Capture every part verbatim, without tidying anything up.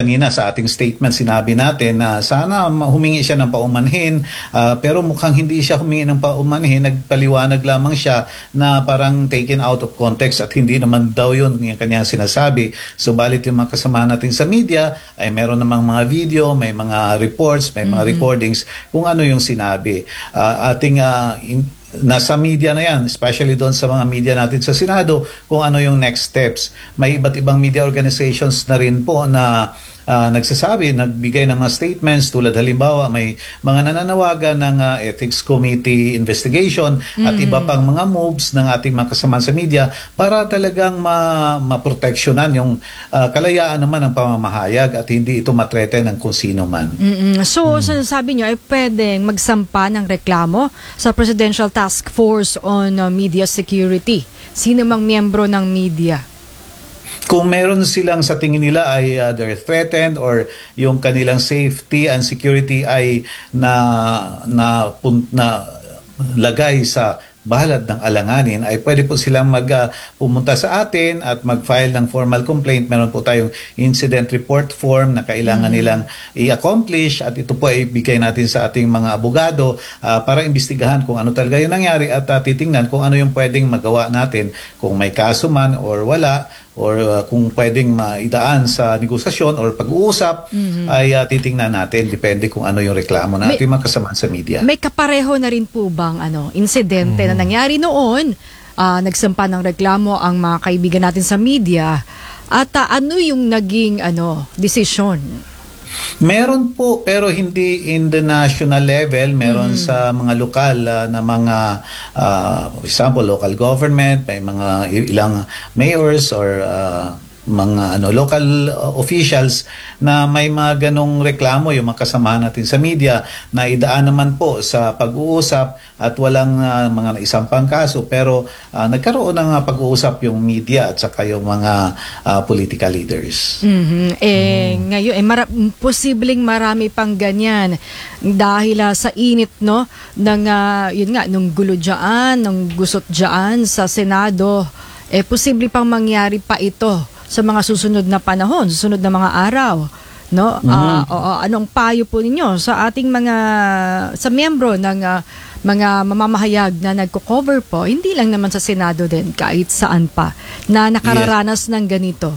kanina sa ating statement sinabi natin na sana humingi siya ng paumanhin, uh, pero mukhang hindi siya humingi ng paumanhin, nagpaliwanag lamang siya na parang taken out of context at hindi naman daw yun yung kanyang sinasabi. Subalit yung mga kasama natin sa media ay meron namang mga video, may mga reports, may mga mm-hmm. recordings kung ano yung sinabi. Uh, ating uh, in, nasa media na yan, especially doon sa mga media natin sa Senado, kung ano yung next steps. May iba't ibang media organizations na rin po na uh, nagsasabi, nagbigay ng mga statements, tulad halimbawa may mga nananawagan ng uh, Ethics Committee investigation mm-hmm. at iba pang mga moves ng ating mga kasama sa media para talagang ma maproteksyonan yung uh, kalayaan naman ng pamamahayag at hindi ito matrete ng kung sino man. Mm-hmm. So, mm-hmm. sabi nyo ay pwedeng magsampa ng reklamo sa Presidential Task Force on uh, Media Security. Sino mang miyembro ng media? Kung meron silang sa tingin nila ay uh, they're threatened or yung kanilang safety and security ay na na, na lagay sa bahalad ng alanganin, ay pwede po silang mag uh, pumunta sa atin at mag-file ng formal complaint. Meron po tayong incident report form na kailangan mm-hmm. nilang i-accomplish at ito po ay bigay natin sa ating mga abogado uh, para imbestigahan kung ano talaga yung nangyari at uh, titingnan kung ano yung pwedeng magawa natin, kung may kaso man or wala, or uh, kung pwedeng maidaan sa negosasyon or pag-uusap, mm-hmm. ay uh, titingnan natin, depende kung ano yung reklamo na ating mga kasama sa media. May kapareho na rin po bang ano, insidente mm-hmm. na nangyari noon, uh, nagsampa ng reklamo ang mga kaibigan natin sa media, at uh, ano yung naging ano, desisyon? Meron po, pero hindi in the national level. Meron mm. sa mga lokal uh, na mga, uh, for example, local government, may mga ilang mayors or uh, mga ano local uh, officials na may mga ganong reklamo, yung mga kasama natin sa media, na idaan naman po sa pag-uusap at walang uh, mga naisampang kaso, pero uh, nagkaroon ng uh, pag-uusap yung media at saka yung mga uh, political leaders. Mm-hmm. Eh, mm. ngayon, eh, mara- posibleng marami pang ganyan dahil uh, sa init, no, ng, uh, yun nga, nung gulo dyan, nung gusot dyan sa Senado, eh, posible pang mangyari pa ito sa mga susunod na panahon, susunod na mga araw, no? Mm-hmm. Uh, o, o, anong payo po ninyo sa ating mga sa miyembro ng uh, mga mamamahayag na nagko-cover po, hindi lang naman sa Senado din, kahit saan pa, na nakararanas yes. ng ganito?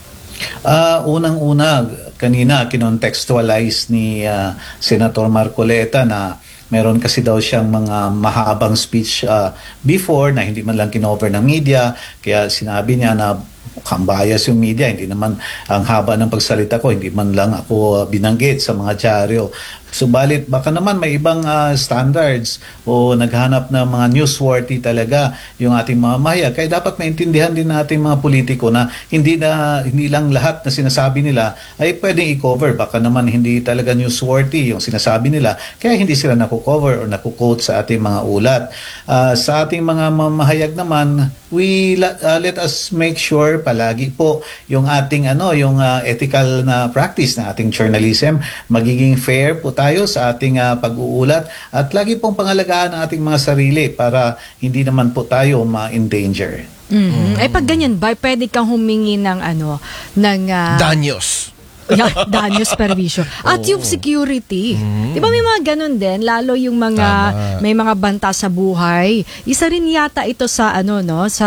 Uh, unang-una, kanina kinontextualize ni uh, Senator Marcoleta na meron kasi daw siyang mga mahabang speech uh, before na hindi man lang kinover ng media, kaya sinabi niya na mukhang bias yung media, hindi naman ang haba ng pagsalita ko, hindi man lang ako binanggit sa mga dyaryo. Subalit baka naman may ibang uh, standards o naghanap ng mga newsworthy talaga yung ating mga mamahayag. Kaya dapat maintindihan din natin mga politiko na hindi na hindi lang lahat na sinasabi nila ay pwedeng i-cover. Baka naman hindi talaga newsworthy yung sinasabi nila, kaya hindi sila naku-cover o naku-quote sa ating mga ulat. Uh, sa ating mga mamahayag naman, we uh, let us make sure palagi po yung ating ano yung uh, ethical na practice na ating journalism, magiging fair po tayo sa ating uh, pag-uulat at lagi pong pangalagaan ang ating mga sarili para hindi naman po tayo ma-endanger. Mm-hmm. Mm. Ay pag ganyan ba, pwede kang humingi ng ano ng uh, danyos. Yeah, danyos perwisyo. At oh. yung security. Mm. Di ba may mga ganun din, lalo yung mga Tama. may mga banta sa buhay. Isa rin yata ito sa ano no, sa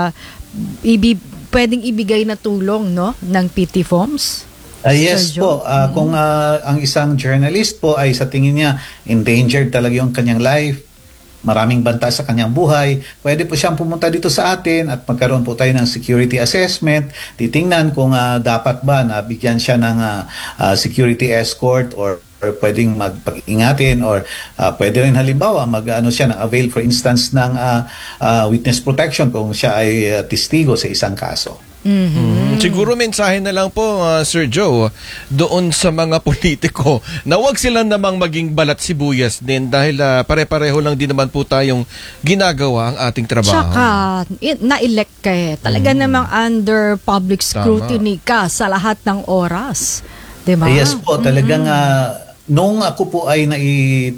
ibi, pwedeng ibigay na tulong no ng P T forms. Uh, yes po, uh, mm-hmm. kung uh, ang isang journalist po ay sa tingin niya endangered talaga yung kanyang life, maraming banta sa kanyang buhay, pwede po siyang pumunta dito sa atin at magkaroon po tayo ng security assessment, titingnan kung uh, dapat ba na bigyan siya ng uh, uh, security escort or or pwedeng magpag-ingatin or uh, pwede rin halimbawa mag-ano siya ng avail for instance ng uh, uh, witness protection kung siya ay uh, testigo sa isang kaso. Mm-hmm. Siguro mensahe na lang po uh, Sir Joe doon sa mga politiko na wag sila namang maging balat sibuyas din dahil uh, pare-pareho lang din naman po tayong ginagawa ang ating trabaho. Tsaka na-elect ka eh. Talaga mm. namang under public scrutiny Tama. ka sa lahat ng oras. Diba? Yes po, talagang mm-hmm. uh, nung ako po ay nai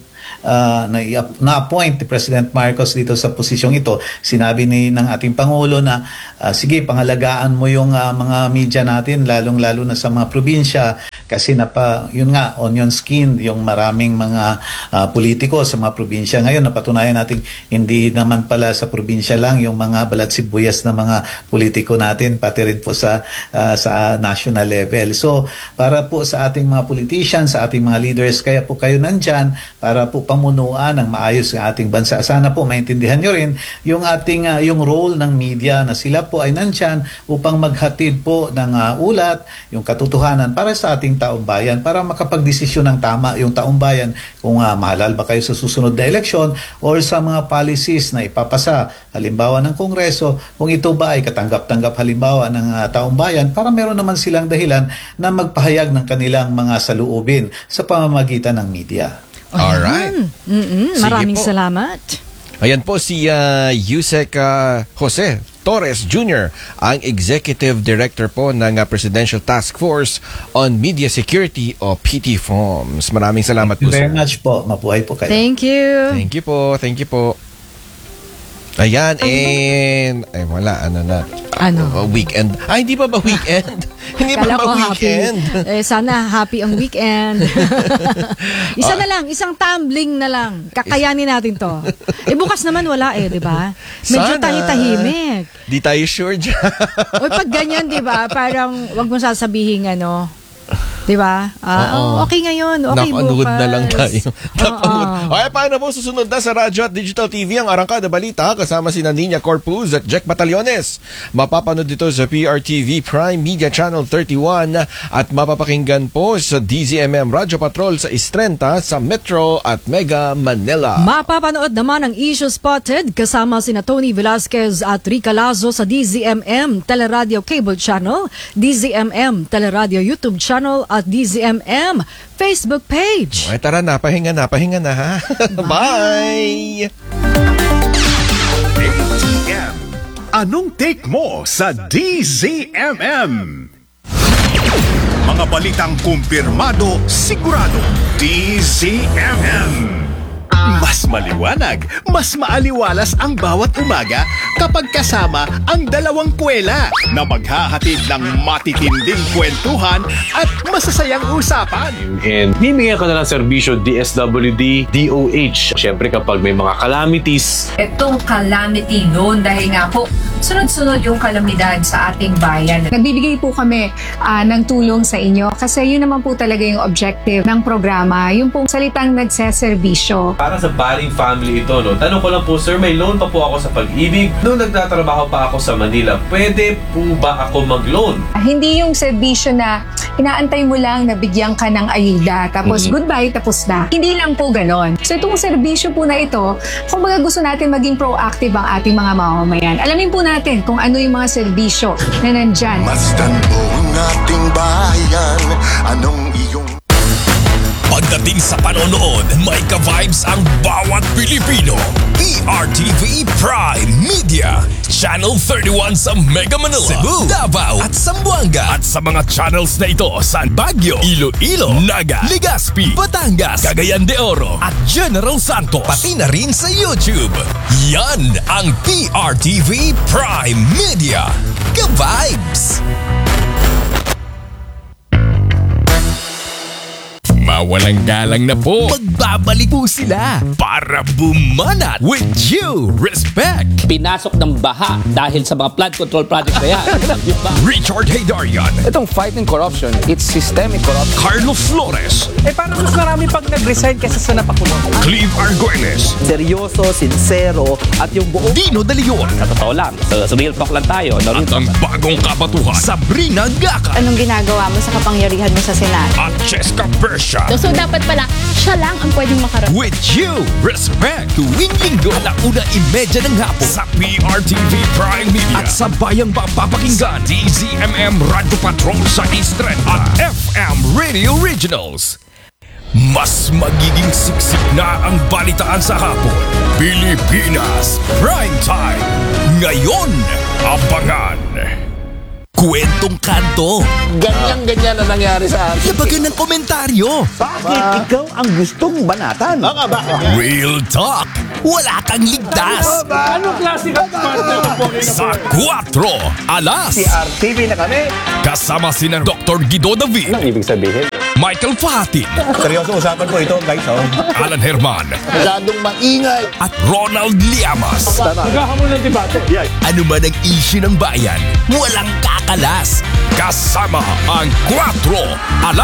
uh, na-appoint ni President Marcos dito sa posisyong ito, sinabi ni ng ating Pangulo na uh, sige, pangalagaan mo yung uh, mga media natin, lalong-lalo na sa mga probinsya. kasi napa, yun nga, onion skin yung maraming mga uh, politiko sa mga probinsya. Ngayon, napatunayan natin, hindi naman pala sa probinsya lang yung mga balat sibuyas na mga politiko natin, pati rin po sa, uh, sa national level. So, para po sa ating mga politicians, sa ating mga leaders, kaya po kayo nandyan para po pamunuan ng maayos ng ating bansa. Sana po maintindihan nyo rin yung ating, uh, yung role ng media na sila po ay nandyan upang maghatid po ng uh, ulat, yung katotohanan para sa ating taong bayan, para makapagdesisyon ng tama yung taong bayan kung uh, mahalal ba kayo sa susunod na eleksyon or sa mga policies na ipapasa halimbawa ng Kongreso, kung ito ba ay katanggap-tanggap halimbawa ng uh, taong bayan, para meron naman silang dahilan na magpahayag ng kanilang mga saluubin sa pamamagitan ng media. Alright. Mm-mm. Sige Maraming po. salamat. Ayan po si uh, Yusek uh, Jose Torres Junior, ang Executive Director po ng uh, Presidential Task Force on Media Security o P T F O M S. Maraming salamat Thank po, you very sir. much po. Mabuhay po kayo. Thank you. Thank you po, thank you po. Ayan, and ay wala, ano na. Ano? Uh, weekend. Ay, hindi pa ba weekend? Hindi pa Kala ba ko happy. weekend? Eh, sana happy ang weekend. Isa na lang, isang tumbling na lang. Kakayanin natin to. Eh, bukas naman wala eh, di ba? Medyo Sana. tahi-tahimik. Di tayo sure dyan. O pag ganyan, di ba? Parang wag mo sasabihin ano. Di ba? Ah, Oo. oh, okay ngayon. Okay Napanood bukas. na lang tayo. Napanood. Oo. Okay, paano po susunod na sa radyo at digital T V ang Arangkada Balita kasama si Nina Corpuz at Jack Batallones. Mapapanood dito sa P R T V Prime Media Channel thirty-one at mapapakinggan po sa D Z M M Radio Patrol sa Istrenta sa Metro at Mega Manila. Mapapanood naman ang Issue Spotted kasama sina Tony Velasquez at Rica Lazo sa D Z M M Teleradio Cable Channel, D Z M M Teleradio YouTube Channel at D Z M M Facebook page. Ay, tara na, pahinga na, pahinga na ha. Bye! A T M. Anong take mo sa D Z M M? Mga balitang kumpirmado, sigurado. D Z M M. Mas maliwanag, mas maaliwalas ang bawat umaga kapag kasama ang dalawang kwela na maghahatid ng matitinding kwentuhan at masasayang usapan. And bibigyan ko na lang serbisyo D S W D, D O H. Siyempre kapag may mga calamities, Itong calamity loan dahil nga po sunod-sunod yung kalamidad sa ating bayan. Nagbibigay po kami ah, ng tulong sa inyo kasi yun naman po talaga yung objective ng programa, yung pong salitang nagseserbisyo. para sa Baling family ito, no? Tanong ko lang po, sir, may loan pa po ako sa Pag-ibig. Noong nagtatrabaho pa ako sa Manila, pwede po ba ako mag-loan? Ah, Hindi yung serbisyo na inaantay mo lang na bigyan ka ng ayuda, tapos Mhm. goodbye, tapos na. Hindi lang po ganon. So itong serbisyo po na ito, kung baga gusto natin maging proactive ang ating mga mamamayan, alamin po natin kung ano yung mga serbisyo na nandyan. Masdan mo ang ating bayan. Anong iyong Pagdating sa panonood, may ka-vibes ang bawat Pilipino. P R T V Prime Media. Channel thirty-one sa Mega Manila, Cebu, Davao at Zamboanga. At sa mga channels na ito sa Baguio, Iloilo, Naga, Legazpi, Batangas, Cagayan de Oro at General Santos. Pati na rin sa YouTube. Yan ang P R T V Prime Media. Ka-vibes! Mawalang galang na po. Magbabalik po sila para bumanat with you. Respect. Pinasok ng baha dahil sa mga flood control project na yan. Diba? Richard Haydarian. Itong fighting corruption, it's systemic corruption. Carlos Flores. Eh parang mas marami pag nag-resign kaysa sa napakulong. Cleve Arguelles. Seryoso, sincero, at yung buong... Dino De Leon. Sa totoo lang, sa, sa real talk lang tayo. No? At ang bagong kabatuhan, Sabrina Gaca. Anong ginagawa mo sa kapangyarihan mo sa Senado? At Cheska Persia. So dapat pala, siya lang ang pwedeng makarap. With you, respect. Tuwing linggo, alauna imedya ng hapon sa P R T V Prime Media. At sa bayang papapakinggan, D Z M M Radio Patrol sa Eastern at F M Radio Originals. Mas magiging siksik na ang balitaan sa hapon. Pilipinas Prime Time. Ngayon, abangan. Kwentong kanto. Ganyan-ganyan na nangyari sa akin. Labagan ng komentaryo. Bakit ikaw ang gustong banatan? Real talk. Wala kang ligtas. Anong klase ng partner mo po? Sa kwatro alas. R T V na kami. Kasama sina Doctor Guido David. Anong ibig sabihin? Michael Fahatin, Seryoso usapan po ito, guys. Oh. Alan Herman, Masyadong maingay. at Ronald Llamas. Naghahamon ng debate. Yeah. Ano man ang issue ng bayan, walang kakalas. Kasama ang Cuatro